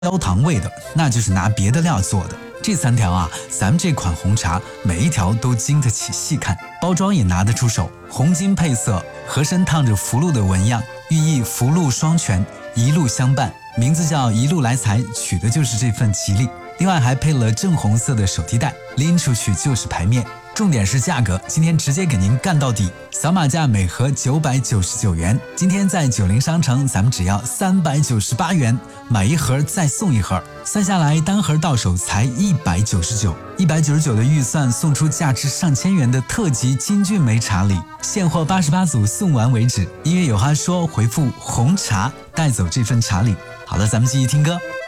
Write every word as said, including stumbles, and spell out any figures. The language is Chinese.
焦糖味的，那就是拿别的料做的。这三条啊，咱们这款红茶每一条都经得起细看，包装也拿得出手，红金配色，盒身烫着福禄的纹样，寓意福禄双全，一路相伴。名字叫一路来财，取的就是这份吉利。另外还配了正红色的手提袋，拎出去就是牌面。重点是价格，今天直接给您干到底，扫码价每盒九百九十九元，今天在九零商城咱们只要三百九十八元，买一盒再送一盒，算下来单盒到手才一百九十九，一百九十九的预算送出价值上千元的特级金骏眉茶礼，现货八十八组送完为止。音乐有话说，回复红茶带走这份茶礼。好了，咱们继续听歌。